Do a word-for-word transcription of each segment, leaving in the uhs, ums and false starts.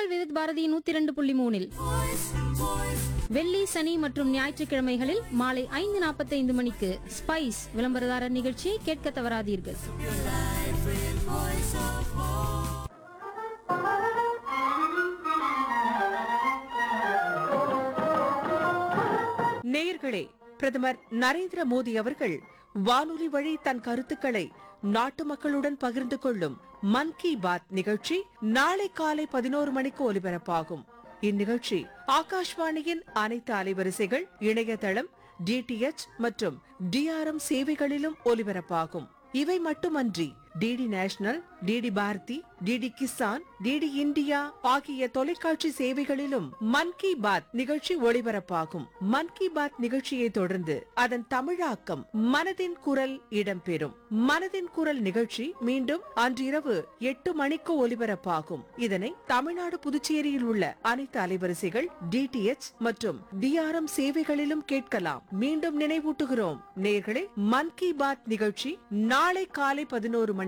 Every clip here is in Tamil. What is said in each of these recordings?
உங்கள் விவித் பாரதி நூத்தி இரண்டு புள்ளி மூணில் வெள்ளி சனி மற்றும் ஞாயிற்றுக்கிழமைகளில் மாலை ஐந்து நாற்பத்தைந்து மணிக்கு ஸ்பைஸ் விளம்பரதாரர் நிகழ்ச்சியை கேட்க தவறாதீர்கள். நேயர்களே, பிரதமர் நரேந்திர மோடி அவர்கள் வானொலி வழி தன் கருத்துக்களை நாட்டு மக்களுடன் பகிர்ந்து கொள்ளும் மன் கி பாத் நிகழ்ச்சி நாளை காலை பதினோரு மணிக்கு ஒலிபரப்பாகும். இந்நிகழ்ச்சி ஆகாஷ்வாணியின் அனைத்து அலைவரிசைகள், இணையதளம், டிடிஎச் மற்றும் டிஆர்எம் சேவைகளிலும் ஒலிபரப்பாகும். இவை மட்டுமன்றி DD national, DD Bharathi, DD Kisan, DD India ஆகிய தொலைக்காட்சி சேவைகளிலும் மன் கி பாத் நிகழ்ச்சி ஒளிபரப்பாகும். மன் கி பாத் நிகழ்ச்சியை தொடர்ந்து அதன் தமிழாக்கம் மனதின் குரல் இடம்பெறும். மனதின் குரல் நிகழ்ச்சி மீண்டும் அன்றிரவு எட்டு மணிக்கு ஒலிபரப்பாகும். இதனை தமிழ்நாடு, புதுச்சேரியில் உள்ள அனைத்து அலைவரிசைகள், டிடிஎச் மற்றும் டிஆர்எம் சேவைகளிலும் கேட்கலாம். மீண்டும் நினைவூட்டுகிறோம் நேயர்களே, மன் கி பாத் நிகழ்ச்சி நாளை காலை பதினோரு மணிக்கு.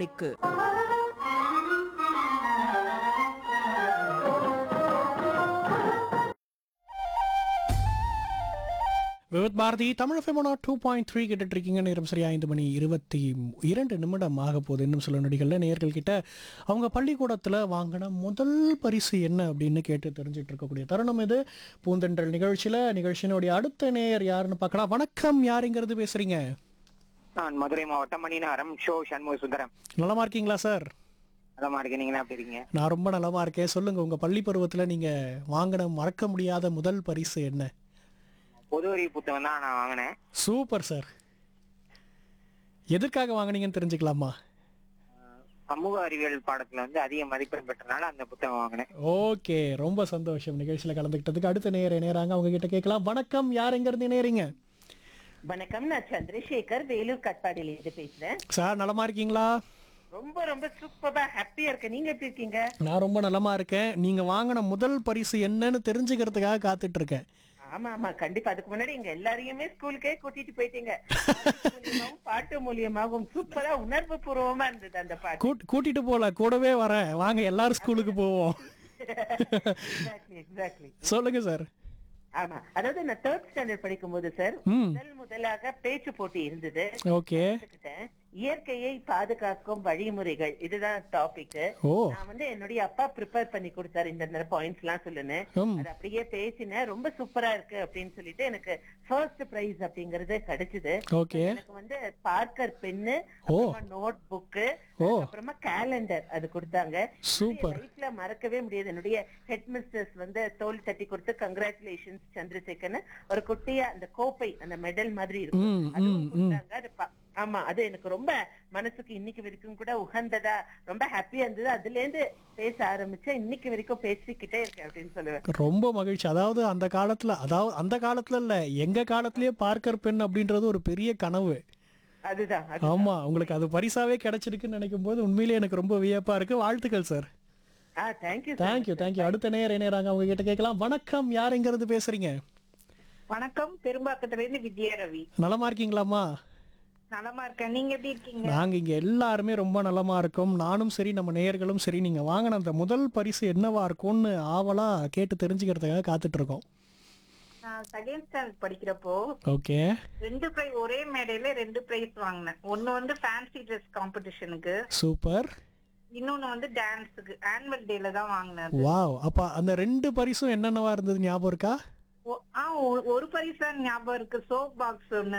Vividh Bharathi Tamil FM two point three கேட்டுட்டு இருக்கீங்க. நேரம் சரியா ஐந்து மணி இருபத்தி இரண்டு நிமிடம் ஆக போகுது. இன்னும் சில நொடிகளில் நேயர்கள் கிட்ட அவங்க பள்ளிக்கூடத்தில் வாங்கின முதல் பரிசு என்ன அப்படின்னு கேட்டு தெரிஞ்சுட்டு இருக்கக்கூடிய தருணம் இது. பூந்தென்றல் நிகழ்ச்சியில் நிகழ்ச்சியினுடைய அடுத்த நேயர் யாருன்னு பார்க்கலாம். வணக்கம், யாருங்கிறது பேசுறீங்க? நான் மதுரை மாவட்டம் மணிநகரம் ஷோ சண்முக சுந்தரம். நலமா இருக்கீங்களா சார்? நலமா இருக்கேன், நீங்க எப்படி இருக்கீங்க? நான் ரொம்ப நலமா இருக்கேன். சொல்லுங்க, உங்க பள்ளி பருவத்தில் நீங்க வாங்கின மறக்க முடியாத முதல் பரிசு என்ன? பொது அறிவு புத்தகம் தான் நான் வாங்கினேன். Super sir. எதற்காக வாங்கினீங்கன்னு தெரிஞ்சுக்கலாமா? சமூக அறிவியல் பாடத்துல வந்து அதிக மதிப்பெண் பெற்றனால அந்த புத்தகம் வாங்கினேன். ஓகே, ரொம்ப சந்தோஷம் நிகழ்ச்சியில் கலந்துக்கிட்டதுக்கு. அடுத்த நேர நேராங்க அவங்க கிட்ட கேட்கலாம். வணக்கம், யார் எங்க இருந்து நேரீங்க? வணக்கம், நான் சந்திரசேகர், வேலூர் கட்பாடியில இருந்து பேசுறேன். சார் நலமா இருக்கீங்களா? ரொம்ப ரொம்ப சூப்பரா ஹாப்பியா இருக்கேன். நீங்க எப்படி இருக்கீங்க? நான் ரொம்ப நலமா இருக்கேன். நீங்க வாங்கின முதல் பரிசு என்னன்னு தெரிஞ்சுக்கிறதுக்காக காத்துட்டு இருக்கேன். ஆமா ஆமா கண்டிப்பா. அதுக்கு முன்னாடி எங்க எல்லாரையுமே ஸ்கூலுக்கே கூட்டிட்டு போயிட்டீங்க. பாட்டு மூலியமாகவும் சூப்பரா உணர்வு பூர்வமா இருந்தது அந்த பாட்டு. கூட்டிட்டு போல, கூடவே வரேன். வாங்க எல்லாரும் ஸ்கூலுக்கு போவோம். சொல்லுங்க சார். ஆமா, அதாவது நான் தேர்ட் ஸ்டாண்டர்ட் படிக்கும் போது சார் முதல் முதலாக பேச்சு போட்டி இருந்தது. ஓகே. இயற்கையை பாதுகாக்கும் வழிமுறைகள், இதுதான் டாபிக். நான் வந்து என்னுடைய அப்பா ப்ரிப்பேர் பண்ணி கொடுத்தாரு. இந்த பாயிண்ட்ஸ் எல்லாம் சொல்லுன்னு அது அப்படியே பேசினேன். ரொம்ப சூப்பரா இருக்கு அப்படின்னு சொல்லிட்டு எனக்கு ஃபர்ஸ்ட் பிரைஸ் அப்படிங்கறது கிடைச்சது. எனக்கு வந்து பார்க்கர் பென்னு, நோட் புக்கு, அப்புறமா கேலண்டர் அது கொடுத்தாங்க. லைஃப்ல மறக்கவே முடியாது. என்னுடைய ஹெட் மிஸ்டர்ஸ் வந்து தோல் தட்டி கொடுத்து கங்க்ராச்சுலேஷன்ஸ் சந்திரசேகர்னு ஒரு குட்டியா அந்த கோப்பை, அந்த மெடல் மாதிரி இருக்கும், அதுவும் கொடுத்தாங்க. ஆமா, அது எனக்கு ரொம்ப மனசுக்கு இன்னைக்கு வரைக்கும் கூட உகந்ததா ரொம்ப ஹாப்பியா இருந்தது. அதுல இருந்து பேச ஆரம்பிச்சேன், இன்னைக்கு வரைக்கும் பேசிக்கிட்டே இருக்கேன் அப்படின்னு சொல்லுவேன். ரொம்ப மகிழ்ச்சி. அதாவது அந்த காலத்துல, அதாவது அந்த காலத்துல இல்ல, எங்க காலத்திலேயே பார்க்கர் பெண் அப்படின்றது ஒரு பெரிய கனவு. அதுதான். ஆமா, உங்களுக்கு அது பரிசாவே கிடைச்சிருக்குன்னு நினைக்கும் போது உண்மையிலேயே எனக்கு ரொம்ப வியப்பா இருக்கு. வாழ்த்துக்கள் சார். Thank you thank you thank you. அடுத்த நேர நேராங்க அவங்க கிட்ட கேட்கலாம். வணக்கம், யார் எங்க இருந்து பேசுறீங்க? வணக்கம், பெரும்பாக்கத்துல இருந்து வித்யா ரவி. நலமா இருக்கீங்களாமா? நலமா இருக்கேன், நீங்க எப்படி இருக்கீங்க? நாங்க இங்க எல்லாருமே ரொம்ப நலமா இருக்கோம். நானும் சரி, நம்ம நேயர்களும் சரி. நீங்க வாங்கின அந்த முதல் பரிசு என்னவா இருக்கும்னு ஆவலா கேட்டு தெரிஞ்சுக்கிறதுக்காக காத்துட்டு இருக்கோம். நான் செகண்ட் ஸ்டாண்டர்ட் படிக்கிறப்போ ஓகே ரெண்டு பிரைஸ், ஒரே மேடையில ரெண்டு பிரைஸ் வாங்கினேன். ஒன்னு வந்து ஃபேன்சி ட்ரெஸ் காம்படிஷனுக்கு. சூப்பர். இன்னொன்னு வந்து டான்ஸுக்கு. ஆனுவல் டேல தான் வாங்கினேன். வாவ். அப்ப அந்த ரெண்டு பரிசும் என்னென்னவா இருந்தது ஞாபகம் இருக்கா? ஒரு பரிசு தான் ஞாபகம் இருக்கு. சோப் பாக்ஸ் ஒன்னு,